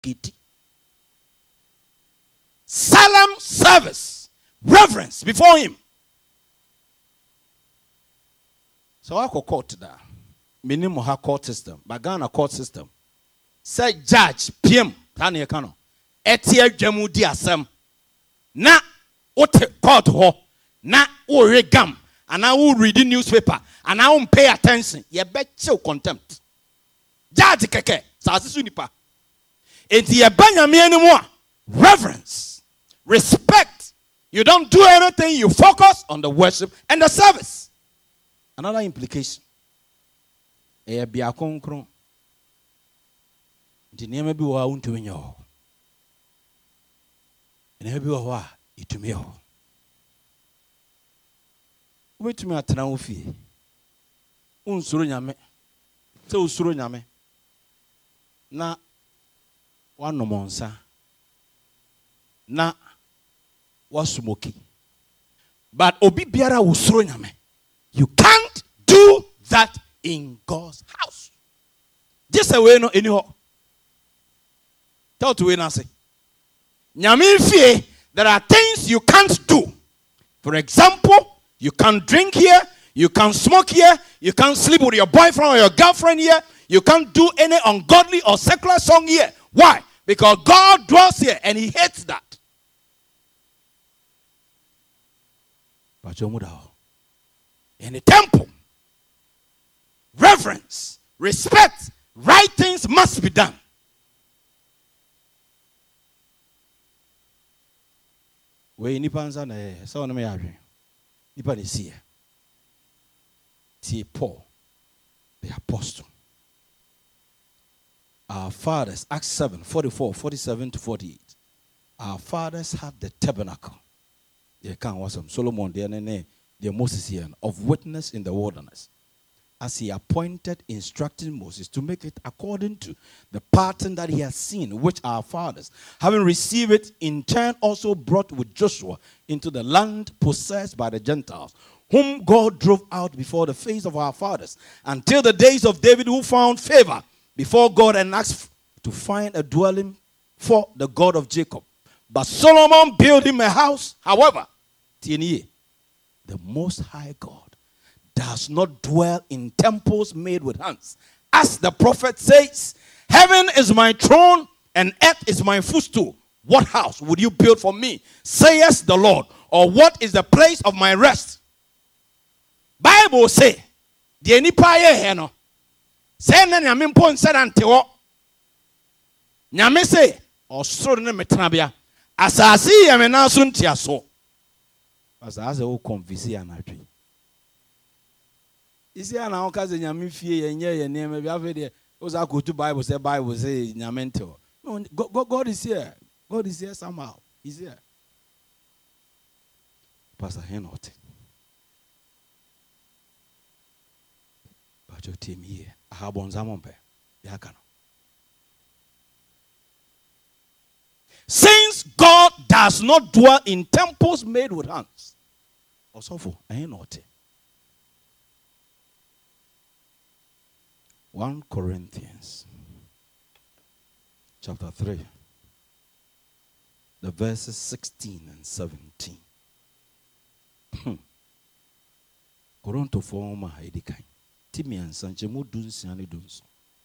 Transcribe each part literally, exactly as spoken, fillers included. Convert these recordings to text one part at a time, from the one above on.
Kiti. Solemn service, reverence before him. So I could court that. Minimum her court system, but Ghana court system. Say judge, P M, Tanya Kano. Etia Jamudi Asem. Na ote court ho. Na o regam. And I will read the newspaper. And I won't pay attention. You bet you contempt. Judge keke. Sasisu nipa. Enti ye banya me anymore. Reverence. Respect. You don't do anything. You focus on the worship and the service. Another implication. Eye bia konkron. Nti neme bi wo a untumi nya ho. Neme bi wo a itumi ho. Wetumi atena wo fie. Unsuro nyame. Se usuro nyame. Na wanomonsa. Na wasmoki. But obi biara usuro nyame. You can't do that in God's house. Just away no anyhow. Tell to win say. Nyame fie, there are things you can't do. For example, you can't drink here, you can't smoke here, you can't sleep with your boyfriend or your girlfriend here, you can't do any ungodly or secular song here. Why? Because God dwells here and he hates that. In the temple, reverence, respect, right things must be done. We nipa nza na eh so no me yahwe. Nipa ne see. Tie Paul, the apostle. Our fathers, Acts seven, forty-four, forty-seven to forty-eight. Our fathers had the tabernacle. They can't was some Solomon, the name, the Moses here, of witness in the wilderness. As he appointed, instructing Moses to make it according to the pattern that he has seen, which our fathers, having received it, in turn also brought with Joshua into the land possessed by the Gentiles, whom God drove out before the face of our fathers, until the days of David, who found favor before God and asked to find a dwelling for the God of Jacob. But Solomon built him a house. However, the Most High God does not dwell in temples made with hands. As the prophet says, heaven is my throne and earth is my footstool. What house would you build for me, says the Lord? Or what is the place of my rest? Bible say, the nipa ye he no. Say na nyame mpo nse ante wo. Nyame say, osoro ne metena bia. Asase ye me na so ntia so. Asase wo confisi anatwe. Isi ana o kaze nyame fie ye nye ye neme bia fe de o za go to Bible say Bible say nyame nte wo. No, God, God is here. God is here somehow. He's here. Pastor Henot. But your team here. I have on Zamompe. Yakano. Since God does not dwell in temples made with hands, also for Henot. First Corinthians chapter three. The verses sixteen and seventeen. Koronto forma edikai. Timi ansanje mo dunsi ani dunso.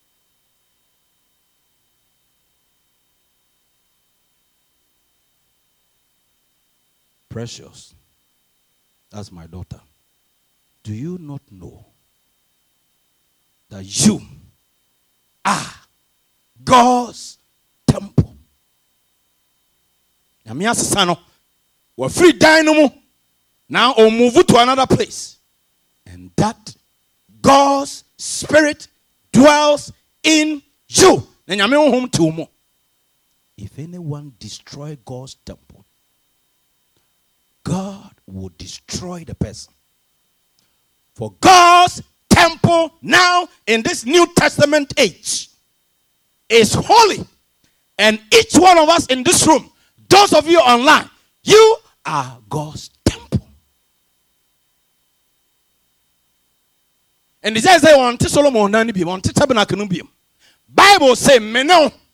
Precious, that's my daughter. Do you not know that you are God's temple? Nyame asesa no, we free dynamo. Now we'll move to another place. And that God's Spirit dwells in you. If anyone destroy God's temple, God will destroy the person. For God's temple now in this New Testament age is holy. And each one of us in this room, those of you online, you are God's temple. And it says they want to Solomon nani be want to tabernacle no be. Bible say me no